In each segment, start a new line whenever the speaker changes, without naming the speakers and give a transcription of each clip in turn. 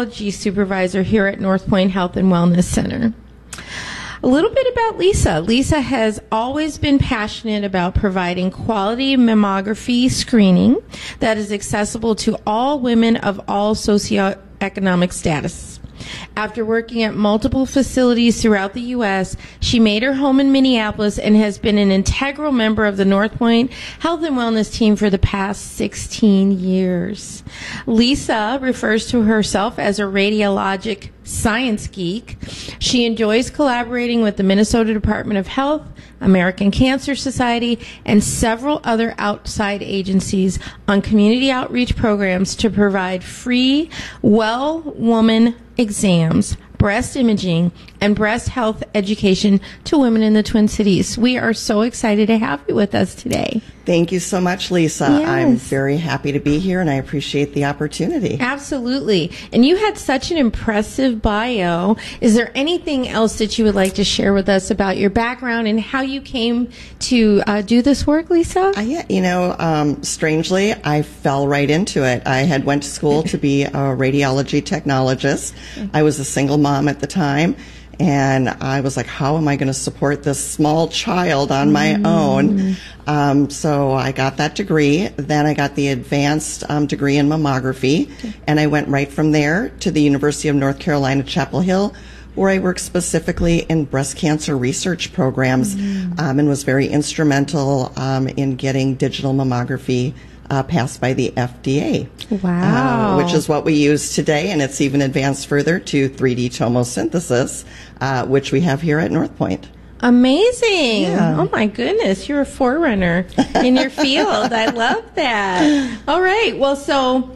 radiology supervisor here at North Point Health and Wellness Center. A little bit about Lisa. Lisa has always been passionate about providing quality mammography screening that is accessible to all women of all socioeconomic status. After working at multiple facilities throughout the U.S., she made her home in Minneapolis and has been an integral member of the North Point Health and Wellness team for the past 16 years. Lisa refers to herself as a radiologic science geek. She enjoys collaborating with the Minnesota Department of Health, American Cancer Society, and several other outside agencies on community outreach programs to provide free well-woman exams, breast imaging, and breast health education to women in the Twin Cities. We are so excited to have you with us today.
Thank you so much, Lisa.
Yes.
I'm very happy to be here, and I appreciate the opportunity.
Absolutely. And you had such an impressive bio. Is there anything else that you would like to share with us about your background and how you came to do this work, Lisa?
Strangely, I fell right into it. I had went to school to be a radiology technologist. I was a single mom at the time. And I was like, how am I going to support this small child on my own? So I got that degree. Then I got the advanced degree in mammography. And I went right from there to the University of North Carolina, Chapel Hill, where I worked specifically in breast cancer research programs and was very instrumental in getting digital mammography passed by the FDA.
Wow.
Which is what we use today, and it's even advanced further to 3D tomosynthesis, which we have here at North Point.
Amazing.
Yeah.
Oh my goodness, you're a forerunner in your field. I love that. All right. Well, so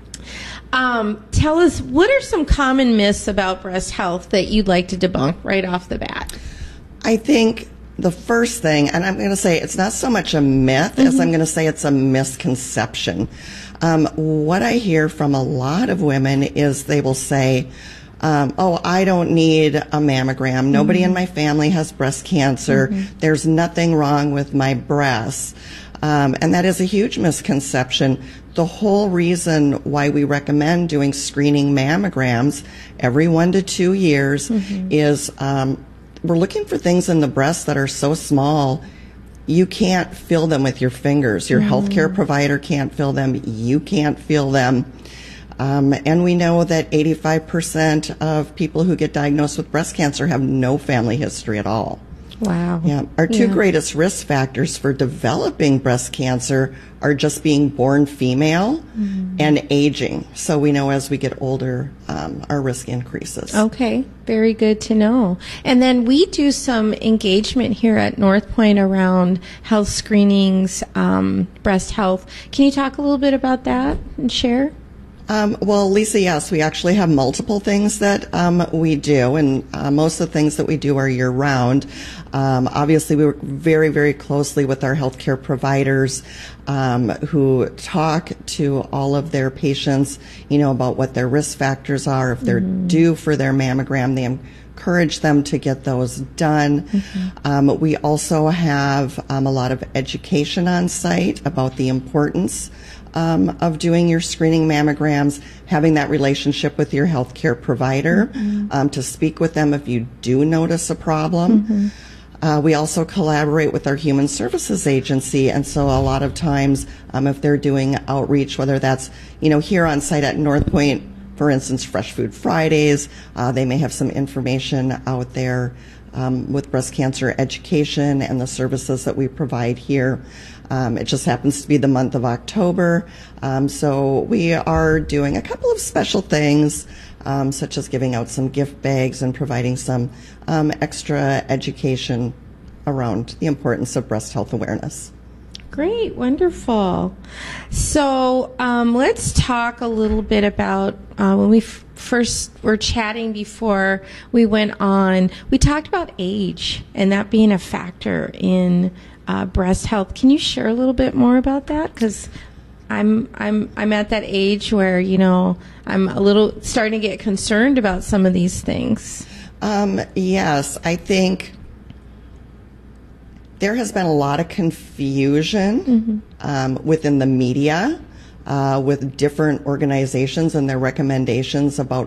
tell us, what are some common myths about breast health that you'd like to debunk right off the bat?
I think the first thing, and I'm going to say it's not so much a myth as I'm going to say it's a misconception. What I hear from a lot of women is they will say, oh, I don't need a mammogram. Nobody in my family has breast cancer. There's nothing wrong with my breasts. And that is a huge misconception. The whole reason why we recommend doing screening mammograms every 1 to 2 years is we're looking for things in the breast that are so small you can't feel them with your fingers. Your healthcare provider can't feel them. You can't feel them. And we know that 85% of people who get diagnosed with breast cancer have no family history at all.
Wow.
Yeah. Our two greatest risk factors for developing breast cancer are just being born female and aging. So we know as we get older, our risk increases.
Okay. Very good to know. And then we do some engagement here at North Point around health screenings, breast health. Can you talk a little bit about that and share?
Well, Lisa, yes, we actually have multiple things that we do, and most of the things that we do are year-round. Obviously, we work very, very closely with our healthcare providers who talk to all of their patients, about what their risk factors are. If they're due for their mammogram, they encourage them to get those done. We also have a lot of education on site about the importance of doing your screening mammograms, having that relationship with your healthcare provider, to speak with them if you do notice a problem. We also collaborate with our Human Services Agency, and so a lot of times if they're doing outreach, whether that's here on site at North Point, for instance, Fresh Food Fridays, they may have some information out there with breast cancer education and the services that we provide here. It just happens to be the month of October, so we are doing a couple of special things, such as giving out some gift bags and providing some extra education around the importance of breast health awareness.
Great, wonderful. So let's talk a little bit about when we first were chatting before we went on. We talked about age and that being a factor in breast health. Can you share a little bit more about that? Because I'm at that age where I'm a little starting to get concerned about some of these things.
Yes, I think there has been a lot of confusion within the media with different organizations and their recommendations about